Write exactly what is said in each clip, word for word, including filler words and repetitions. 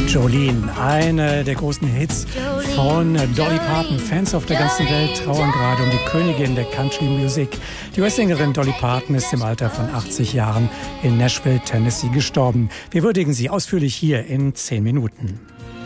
Jolene, eine der großen Hits von Dolly Parton. Fans auf der ganzen Welt trauern gerade um die Königin der Country Music. Die U S-Sängerin Dolly Parton ist im Alter von achtzig Jahren in Nashville, Tennessee gestorben. Wir würdigen sie ausführlich hier in zehn Minuten.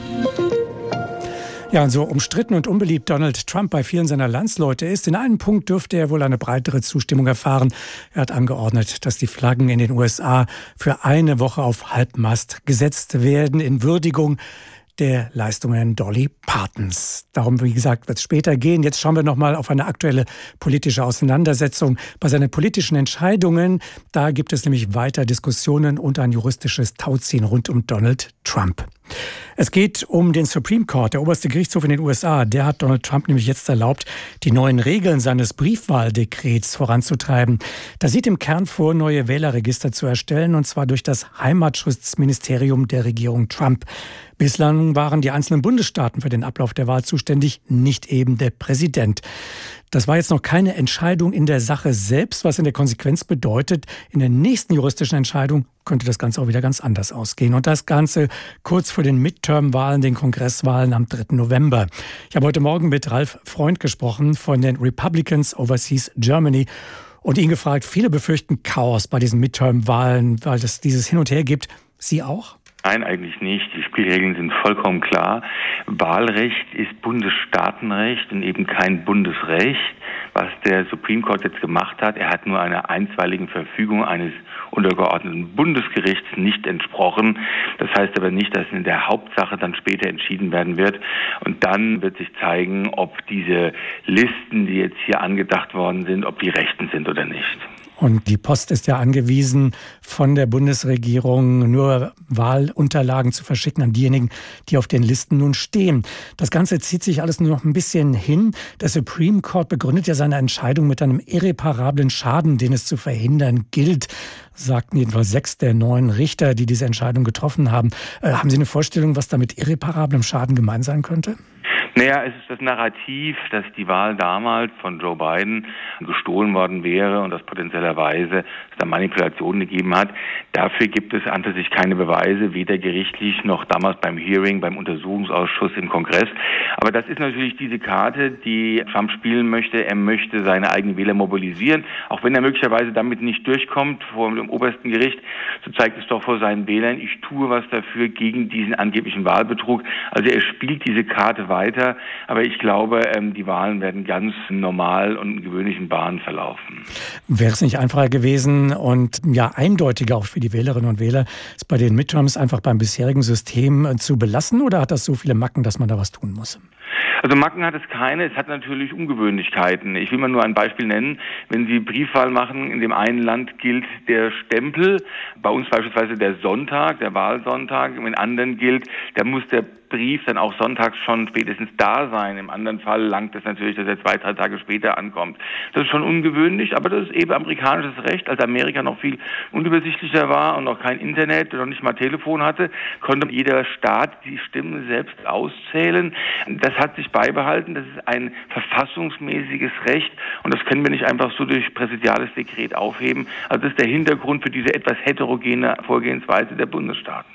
Ja, und so umstritten und unbeliebt Donald Trump bei vielen seiner Landsleute ist, in einem Punkt dürfte er wohl eine breitere Zustimmung erfahren. Er hat angeordnet, dass die Flaggen in den U S A für eine Woche auf Halbmast gesetzt werden, in Würdigung der Leistungen Dolly Partons. Darum, wie gesagt, wird es später gehen. Jetzt schauen wir noch mal auf eine aktuelle politische Auseinandersetzung. Bei seinen politischen Entscheidungen, da gibt es nämlich weiter Diskussionen und ein juristisches Tauziehen rund um Donald Trump. Es geht um den Supreme Court, der oberste Gerichtshof in den U S A. Der hat Donald Trump nämlich jetzt erlaubt, die neuen Regeln seines Briefwahldekrets voranzutreiben. Das sieht im Kern vor, neue Wählerregister zu erstellen, und zwar durch das Heimatschutzministerium der Regierung Trump. Bislang waren die einzelnen Bundesstaaten für den Ablauf der Wahl zuständig, nicht eben der Präsident. Das war jetzt noch keine Entscheidung in der Sache selbst, was in der Konsequenz bedeutet, in der nächsten juristischen Entscheidung könnte das Ganze auch wieder ganz anders ausgehen. Und das Ganze kurz vor den Midterm-Wahlen, den Kongresswahlen am dritten November. Ich habe heute Morgen mit Ralf Freund gesprochen von den Republicans Overseas Germany und ihn gefragt, viele befürchten Chaos bei diesen Midterm-Wahlen, weil es dieses Hin und Her gibt. Sie auch? Nein, eigentlich nicht. Die Spielregeln sind vollkommen klar. Wahlrecht ist Bundesstaatenrecht und eben kein Bundesrecht. Was der Supreme Court jetzt gemacht hat, er hat nur einer einstweiligen Verfügung eines untergeordneten Bundesgerichts nicht entsprochen. Das heißt aber nicht, dass in der Hauptsache dann später entschieden werden wird. Und dann wird sich zeigen, ob diese Listen, die jetzt hier angedacht worden sind, ob die rechten sind oder nicht. Und die Post ist ja angewiesen, von der Bundesregierung nur Wahlunterlagen zu verschicken an diejenigen, die auf den Listen nun stehen. Das Ganze zieht sich alles nur noch ein bisschen hin. Der Supreme Court begründet ja seine Entscheidung mit einem irreparablen Schaden, den es zu verhindern gilt, sagten jedenfalls sechs der neun Richter, die diese Entscheidung getroffen haben. Äh, haben Sie eine Vorstellung, was da mit irreparablem Schaden gemeint sein könnte? Naja, es ist das Narrativ, dass die Wahl damals von Joe Biden gestohlen worden wäre und dass potenziellerweise es da Manipulationen gegeben hat. Dafür gibt es an sich keine Beweise, weder gerichtlich noch damals beim Hearing, beim Untersuchungsausschuss im Kongress. Aber das ist natürlich diese Karte, die Trump spielen möchte. Er möchte seine eigenen Wähler mobilisieren. Auch wenn er möglicherweise damit nicht durchkommt vor dem obersten Gericht, so zeigt es doch vor seinen Wählern, ich tue was dafür gegen diesen angeblichen Wahlbetrug. Also er spielt diese Karte weiter. Aber ich glaube, die Wahlen werden ganz normal und in gewöhnlichen Bahnen verlaufen. Wäre es nicht einfacher gewesen und ja eindeutiger auch für die Wählerinnen und Wähler, es bei den Midterms einfach beim bisherigen System zu belassen, oder hat das so viele Macken, dass man da was tun muss? Also Macken hat es keine, es hat natürlich Ungewöhnlichkeiten. Ich will mal nur ein Beispiel nennen. Wenn Sie Briefwahl machen, in dem einen Land gilt der Stempel, bei uns beispielsweise der Sonntag, der Wahlsonntag, in anderen gilt, da muss der Brief dann auch sonntags schon spätestens da sein. Im anderen Fall langt es natürlich, dass er zwei, drei Tage später ankommt. Das ist schon ungewöhnlich, aber das ist eben amerikanisches Recht. Als Amerika noch viel unübersichtlicher war und noch kein Internet und noch nicht mal Telefon hatte, konnte jeder Staat die Stimmen selbst auszählen. Das hat sich beibehalten. Das ist ein verfassungsmäßiges Recht und das können wir nicht einfach so durch präsidiales Dekret aufheben. Also das ist der Hintergrund für diese etwas heterogene Vorgehensweise der Bundesstaaten.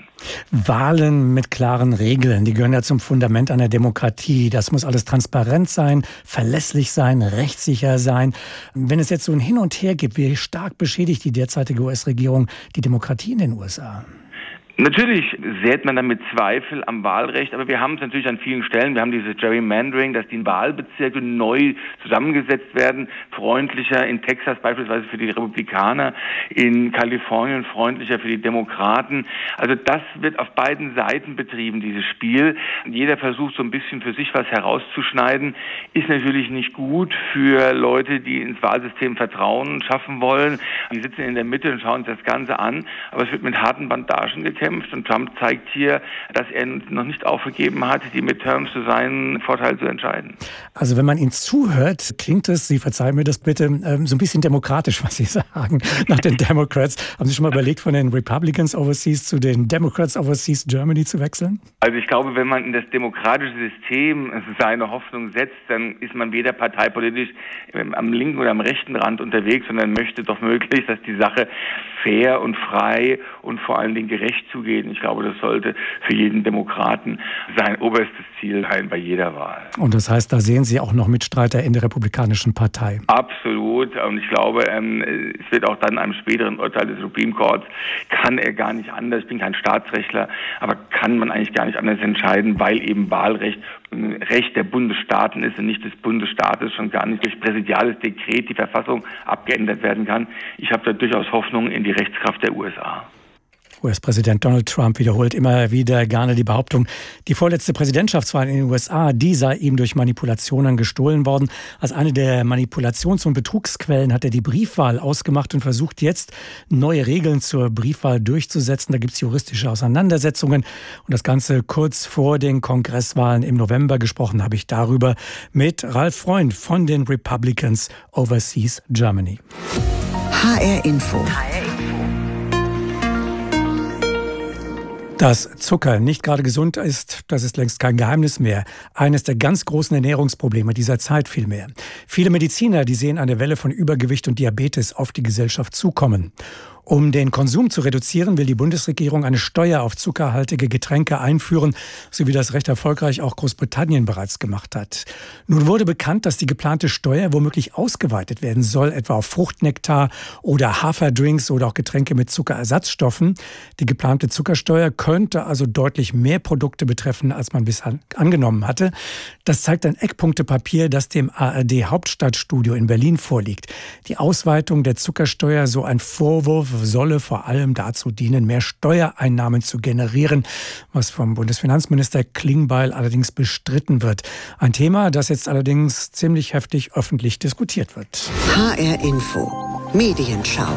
Wahlen mit klaren Regeln, die gehören ja zum Fundament einer Demokratie. Das muss alles transparent sein, verlässlich sein, rechtssicher sein. Wenn es jetzt so ein Hin und Her gibt, wie stark beschädigt die derzeitige U S-Regierung die Demokratie in den U S A? Natürlich sät man damit Zweifel am Wahlrecht, aber wir haben es natürlich an vielen Stellen. Wir haben dieses Gerrymandering, dass die Wahlbezirke neu zusammengesetzt werden, freundlicher in Texas beispielsweise für die Republikaner, in Kalifornien freundlicher für die Demokraten. Also das wird auf beiden Seiten betrieben, dieses Spiel. Jeder versucht so ein bisschen für sich was herauszuschneiden, ist natürlich nicht gut für Leute, die ins Wahlsystem Vertrauen schaffen wollen. Die sitzen in der Mitte und schauen sich das Ganze an, aber es wird mit harten Bandagen gekämpft. Und Trump zeigt hier, dass er noch nicht aufgegeben hat, die Midterms zu seinem Vorteil zu entscheiden. Also wenn man Ihnen zuhört, klingt es, Sie verzeihen mir das bitte, so ein bisschen demokratisch, was Sie sagen, nach den Democrats. Haben Sie schon mal überlegt, von den Republicans Overseas zu den Democrats Overseas Germany zu wechseln? Also ich glaube, wenn man in das demokratische System seine Hoffnung setzt, dann ist man weder parteipolitisch am linken oder am rechten Rand unterwegs, sondern möchte doch möglichst, dass die Sache fair und frei und vor allen Dingen gerecht zugehen. Ich glaube, das sollte für jeden Demokraten sein oberstes Ziel sein bei jeder Wahl. Und das heißt, da sehen Sie auch noch Mitstreiter in der Republikanischen Partei? Absolut. Und ich glaube, ähm, es wird auch dann einem späteren Urteil des Supreme Courts, kann er gar nicht anders, ich bin kein Staatsrechtler, aber kann man eigentlich gar nicht anders entscheiden, weil eben Wahlrecht ein Recht der Bundesstaaten ist und nicht des Bundesstaates, schon gar nicht durch präsidiales Dekret die Verfassung abgeändert werden kann. Ich habe da durchaus Hoffnung in die Rechtskraft der U S A. U S-Präsident Donald Trump wiederholt immer wieder gerne die Behauptung, die vorletzte Präsidentschaftswahl in den U S A, die sei ihm durch Manipulationen gestohlen worden. Als eine der Manipulations- und Betrugsquellen hat er die Briefwahl ausgemacht und versucht jetzt, neue Regeln zur Briefwahl durchzusetzen. Da gibt es juristische Auseinandersetzungen. Und das Ganze kurz vor den Kongresswahlen im November. Gesprochen habe ich darüber mit Ralf Freund von den Republicans Overseas Germany. H R Info. Dass Zucker nicht gerade gesund ist, das ist längst kein Geheimnis mehr. Eines der ganz großen Ernährungsprobleme dieser Zeit vielmehr. Viele Mediziner, die sehen eine Welle von Übergewicht und Diabetes auf die Gesellschaft zukommen. Um den Konsum zu reduzieren, will die Bundesregierung eine Steuer auf zuckerhaltige Getränke einführen, so wie das recht erfolgreich auch Großbritannien bereits gemacht hat. Nun wurde bekannt, dass die geplante Steuer womöglich ausgeweitet werden soll, etwa auf Fruchtnektar oder Haferdrinks oder auch Getränke mit Zuckerersatzstoffen. Die geplante Zuckersteuer könnte also deutlich mehr Produkte betreffen, als man bisher angenommen hatte. Das zeigt ein Eckpunktepapier, das dem A R D-Hauptstadtstudio in Berlin vorliegt. Die Ausweitung der Zuckersteuer, so ein Vorwurf, solle vor allem dazu dienen, mehr Steuereinnahmen zu generieren, was vom Bundesfinanzminister Klingbeil allerdings bestritten wird. Ein Thema, das jetzt allerdings ziemlich heftig öffentlich diskutiert wird. H R Info. Medienschau.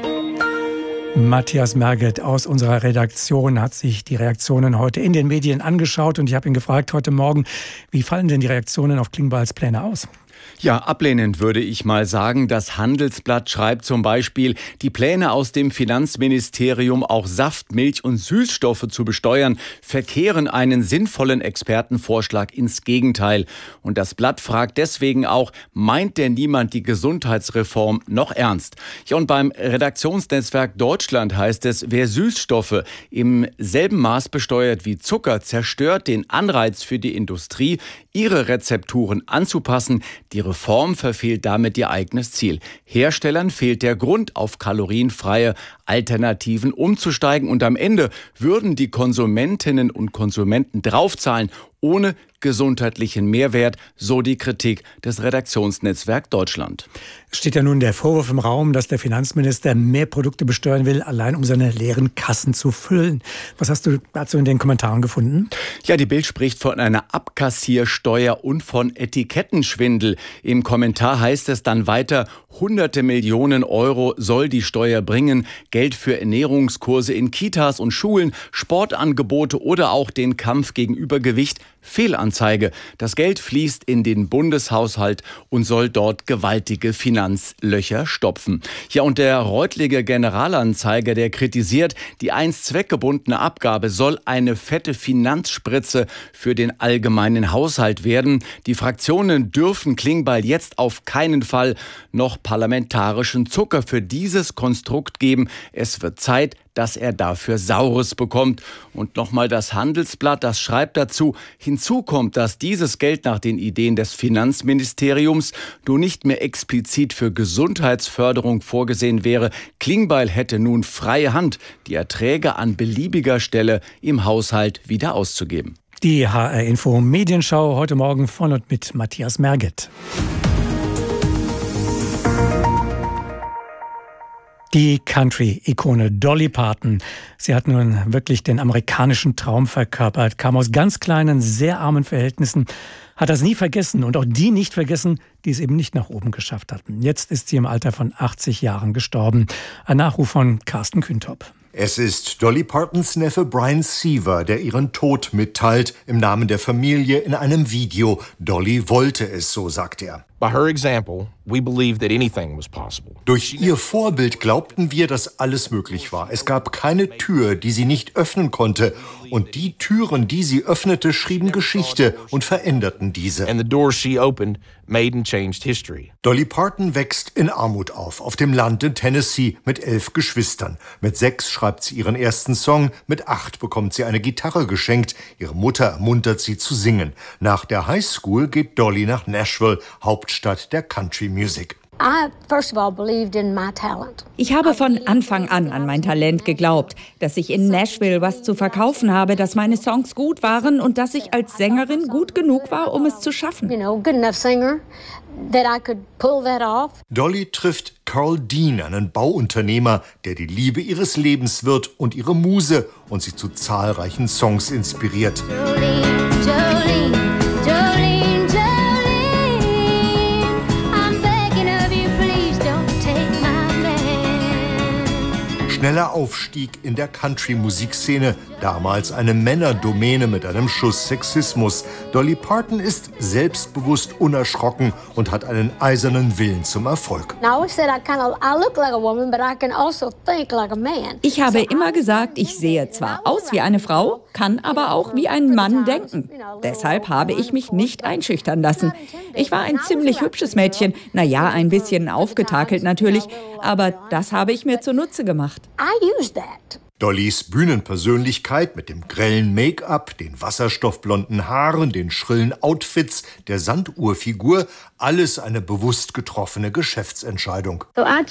Matthias Merget aus unserer Redaktion hat sich die Reaktionen heute in den Medien angeschaut und ich habe ihn gefragt heute Morgen, wie fallen denn die Reaktionen auf Klingbeils Pläne aus? Ja, ablehnend würde ich mal sagen. Das Handelsblatt schreibt zum Beispiel, die Pläne aus dem Finanzministerium, auch Saft, Milch und Süßstoffe zu besteuern, verkehren einen sinnvollen Expertenvorschlag ins Gegenteil. Und das Blatt fragt deswegen auch, meint denn niemand die Gesundheitsreform noch ernst? Ja, und beim Redaktionsnetzwerk Deutschland heißt es, wer Süßstoffe im selben Maß besteuert wie Zucker, zerstört den Anreiz für die Industrie, ihre Rezepturen anzupassen. Die Reform verfehlt damit ihr eigenes Ziel. Herstellern fehlt der Grund, auf kalorienfreie Alternativen umzusteigen. Und am Ende würden die Konsumentinnen und Konsumenten draufzahlen, ohne gesundheitlichen Mehrwert, so die Kritik des Redaktionsnetzwerk Deutschland. Es steht ja nun der Vorwurf im Raum, dass der Finanzminister mehr Produkte besteuern will, allein um seine leeren Kassen zu füllen. Was hast du dazu in den Kommentaren gefunden? Ja, die Bild spricht von einer Abkassiersteuer und von Etikettenschwindel. Im Kommentar heißt es dann weiter, hunderte Millionen Euro soll die Steuer bringen. Geld für Ernährungskurse in Kitas und Schulen, Sportangebote oder auch den Kampf gegen Übergewicht. Fehlanzeige. Das Geld fließt in den Bundeshaushalt und soll dort gewaltige Finanzlöcher stopfen. Ja, und der Reutlinger Generalanzeiger, der kritisiert, die einst zweckgebundene Abgabe soll eine fette Finanzspritze für den allgemeinen Haushalt werden. Die Fraktionen dürfen Klingbeil jetzt auf keinen Fall noch parlamentarischen Zucker für dieses Konstrukt geben. Es wird Zeit, dass er dafür Saures bekommt. Und nochmal das Handelsblatt, das schreibt dazu, hinzu kommt, dass dieses Geld nach den Ideen des Finanzministeriums nur nicht mehr explizit für Gesundheitsförderung vorgesehen wäre. Klingbeil hätte nun freie Hand, die Erträge an beliebiger Stelle im Haushalt wieder auszugeben. Die H R Info Medienschau heute Morgen von und mit Matthias Merget. Die Country-Ikone Dolly Parton. Sie hat nun wirklich den amerikanischen Traum verkörpert, kam aus ganz kleinen, sehr armen Verhältnissen, hat das nie vergessen und auch die nicht vergessen, die es eben nicht nach oben geschafft hatten. Jetzt ist sie im Alter von achtzig Jahren gestorben. Ein Nachruf von Carsten Kühntop. Es ist Dolly Partons Neffe Brian Seaver, der ihren Tod mitteilt, im Namen der Familie in einem Video. Dolly wollte es, so sagt er. By her example, we believed that anything was possible. Durch ihr Vorbild glaubten wir, dass alles möglich war. Es gab keine Tür, die sie nicht öffnen konnte. Und die Türen, die sie öffnete, schrieben Geschichte und veränderten diese. And the doors she opened made and changed history. Dolly Parton wächst in Armut auf, auf dem Land in Tennessee mit elf Geschwistern. Mit sechs schreibt sie ihren ersten Song, mit acht bekommt sie eine Gitarre geschenkt. Ihre Mutter ermuntert sie zu singen. Nach der Highschool geht Dolly nach Nashville, Hauptstadt der Country Music. Ich habe von Anfang an an mein Talent geglaubt, dass ich in Nashville was zu verkaufen habe, dass meine Songs gut waren und dass ich als Sängerin gut genug war, um es zu schaffen. Dolly trifft Carl Dean, einen Bauunternehmer, der die Liebe ihres Lebens wird und ihre Muse und sie zu zahlreichen Songs inspiriert. Jolene, Jolene, Jolene. Schneller Aufstieg in der Country-Musikszene, damals eine Männerdomäne mit einem Schuss Sexismus. Dolly Parton ist selbstbewusst, unerschrocken und hat einen eisernen Willen zum Erfolg. Ich habe immer gesagt, ich sehe zwar aus wie eine Frau, kann aber auch wie ein Mann denken. Deshalb habe ich mich nicht einschüchtern lassen. Ich war ein ziemlich hübsches Mädchen, naja, ein bisschen aufgetakelt natürlich, aber das habe ich mir zunutze gemacht. Dollys Bühnenpersönlichkeit mit dem grellen Make-up, den wasserstoffblonden Haaren, den schrillen Outfits, der Sanduhrfigur, alles eine bewusst getroffene Geschäftsentscheidung.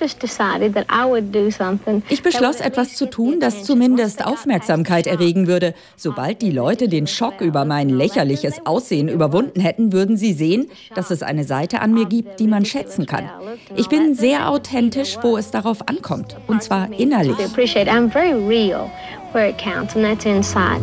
Ich beschloss, etwas zu tun, das zumindest Aufmerksamkeit erregen würde. Sobald die Leute den Schock über mein lächerliches Aussehen überwunden hätten, würden sie sehen, dass es eine Seite an mir gibt, die man schätzen kann. Ich bin sehr authentisch, wo es darauf ankommt, und zwar innerlich. Where it counts, and that's inside.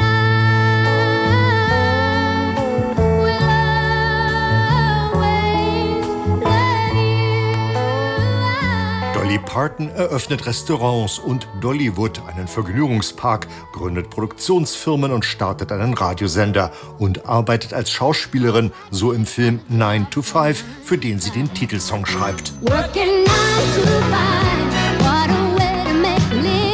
Dolly Parton eröffnet Restaurants und Dollywood, einen Vergnügungspark, gründet Produktionsfirmen und startet einen Radiosender und arbeitet als Schauspielerin, so im Film nine to five, für den sie den Titelsong schreibt. Working nine to five, what a way to make a living.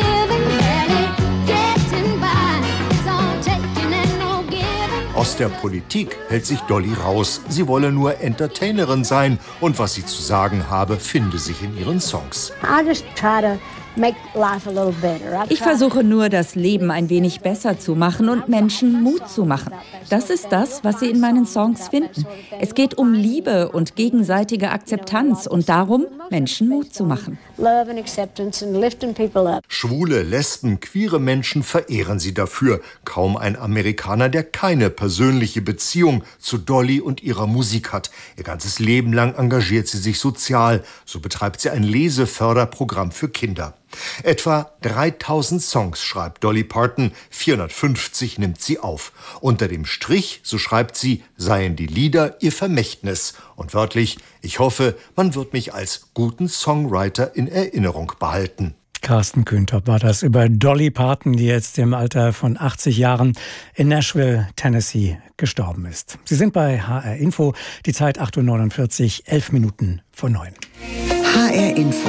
Aus der Politik hält sich Dolly raus. Sie wolle nur Entertainerin sein und was sie zu sagen habe, finde sich in ihren Songs. Ich versuche nur, das Leben ein wenig besser zu machen und Menschen Mut zu machen. Das ist das, was Sie in meinen Songs finden. Es geht um Liebe und gegenseitige Akzeptanz und darum, Menschen Mut zu machen. Schwule, Lesben, queere Menschen verehren sie dafür. Kaum ein Amerikaner, der keine persönliche Beziehung zu Dolly und ihrer Musik hat. Ihr ganzes Leben lang engagiert sie sich sozial. So betreibt sie ein Leseförderprogramm für Kinder. Etwa dreitausend Songs schreibt Dolly Parton, vierhundertfünfzig nimmt sie auf. Unter dem Strich, so schreibt sie, seien die Lieder ihr Vermächtnis. Und wörtlich, ich hoffe, man wird mich als guten Songwriter in Erinnerung behalten. Carsten Kühntop war das über Dolly Parton, die jetzt im Alter von achtzig Jahren in Nashville, Tennessee, gestorben ist. Sie sind bei H R Info, die Zeit acht Uhr neunundvierzig, elf Minuten vor neun. H R Info.